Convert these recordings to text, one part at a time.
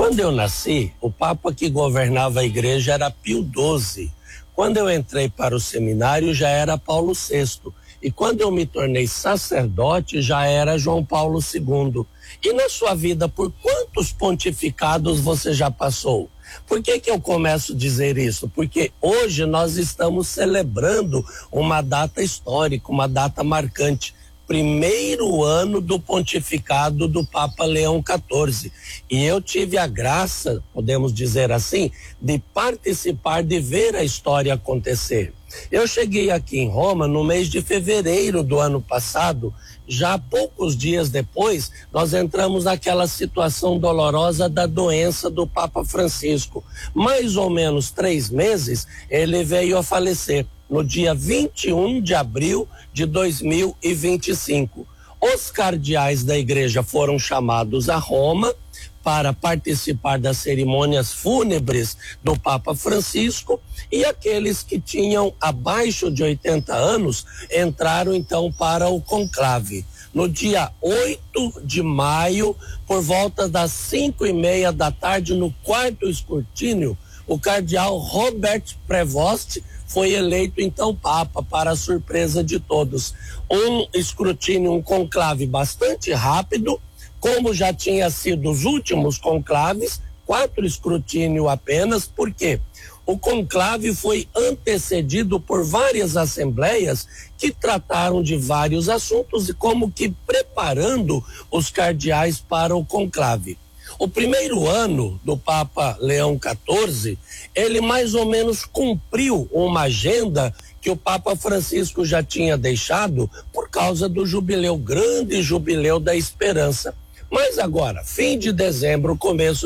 Quando eu nasci, o Papa que governava a igreja era Pio XII. Quando eu entrei para o seminário, já era Paulo VI. E quando eu me tornei sacerdote, já era João Paulo II. E na sua vida, por quantos pontificados você já passou? Por que eu começo a dizer isso? Porque hoje nós estamos celebrando uma data histórica, uma data marcante. Primeiro ano do pontificado do Papa Leão XIV. E eu tive a graça, podemos dizer assim, de participar, de ver a história acontecer. Eu cheguei aqui em Roma no mês de fevereiro do ano passado. Já poucos dias depois, nós entramos naquela situação dolorosa da doença do Papa Francisco. Mais ou menos 3 meses, ele veio a falecer no dia 21 de abril de 2025. Os cardeais da igreja foram chamados a Roma para participar das cerimônias fúnebres do Papa Francisco, e aqueles que tinham abaixo de 80 anos entraram então para o conclave. No dia 8 de maio, por volta das 5:30 da tarde, no quarto escrutínio, o cardeal Robert Prevost foi eleito então Papa, para a surpresa de todos. Um escrutínio, um conclave bastante rápido, como já tinha sido os últimos conclaves, 4 escrutínios apenas. Por quê? O conclave foi antecedido por várias assembleias que trataram de vários assuntos e como que preparando os cardeais para o conclave. O primeiro ano do Papa Leão XIV, ele mais ou menos cumpriu uma agenda que o Papa Francisco já tinha deixado por causa do jubileu, grande jubileu da esperança. Mas agora, fim de dezembro, começo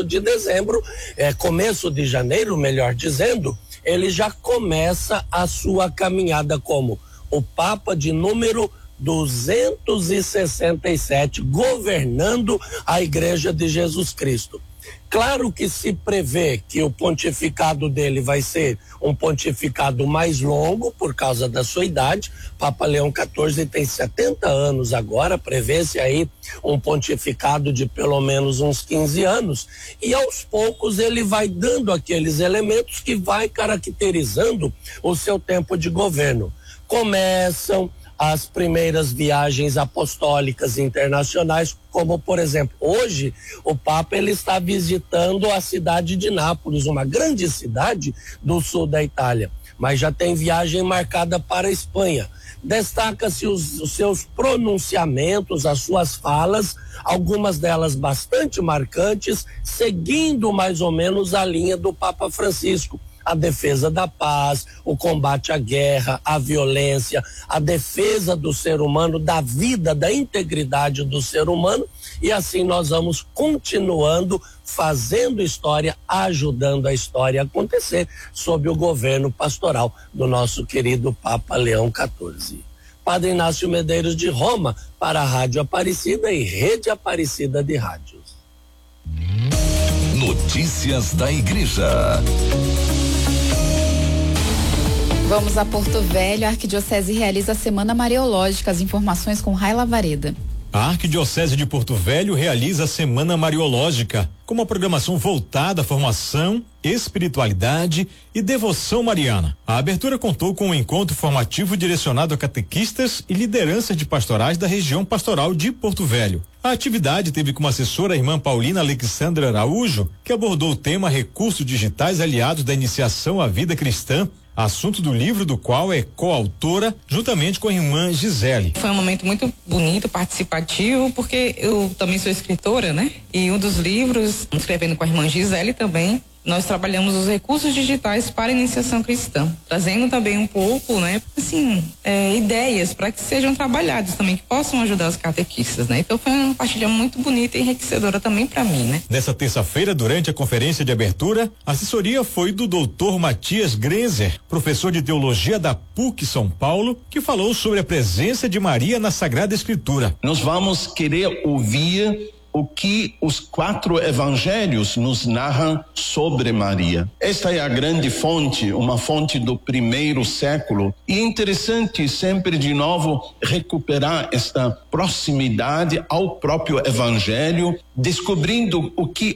de janeiro, melhor dizendo, ele já começa a sua caminhada como o Papa de número 267, governando a Igreja de Jesus Cristo. Claro que se prevê que o pontificado dele vai ser um pontificado mais longo por causa da sua idade. Papa Leão XIV tem 70 anos agora, prevê-se aí um pontificado de pelo menos uns 15 anos, e aos poucos ele vai dando aqueles elementos que vai caracterizando o seu tempo de governo. Começam as primeiras viagens apostólicas internacionais, como por exemplo, hoje o Papa ele está visitando a cidade de Nápoles, uma grande cidade do sul da Itália, mas já tem viagem marcada para a Espanha. Destaca-se os seus pronunciamentos, as suas falas, algumas delas bastante marcantes, seguindo mais ou menos a linha do Papa Francisco. A defesa da paz, o combate à guerra, à violência, a defesa do ser humano, da vida, da integridade do ser humano, e assim nós vamos continuando fazendo história, ajudando a história a acontecer sob o governo pastoral do nosso querido Papa Leão XIV. Padre Inácio Medeiros de Roma, para a Rádio Aparecida e Rede Aparecida de Rádios. Notícias da Igreja. Vamos a Porto Velho. A Arquidiocese realiza a Semana Mariológica. As informações com Raila Vareda. A Arquidiocese de Porto Velho realiza a Semana Mariológica, com uma programação voltada à formação, espiritualidade e devoção mariana. A abertura contou com um encontro formativo direcionado a catequistas e lideranças de pastorais da região pastoral de Porto Velho. A atividade teve como assessora a irmã Paulina Alexandra Araújo, que abordou o tema Recursos Digitais Aliados da Iniciação à Vida Cristã, assunto do livro do qual é coautora, juntamente com a irmã Gisele. Foi um momento muito bonito, participativo, porque eu também sou escritora, né? E um dos livros, escrevendo com a irmã Gisele também, nós trabalhamos os recursos digitais para a iniciação cristã, trazendo também um pouco, né, assim, ideias para que sejam trabalhados também, que possam ajudar os catequistas, né? Então foi uma partilha muito bonita e enriquecedora também para mim, né? Nessa terça-feira, durante a conferência de abertura, a assessoria foi do Dr. Matias Grenzer, professor de teologia da PUC São Paulo, que falou sobre a presença de Maria na Sagrada Escritura. Nós vamos querer ouvir o que os 4 evangelhos nos narram sobre Maria. Esta é a grande fonte, uma fonte do 1º século, e é interessante sempre de novo recuperar esta proximidade ao próprio evangelho, descobrindo o que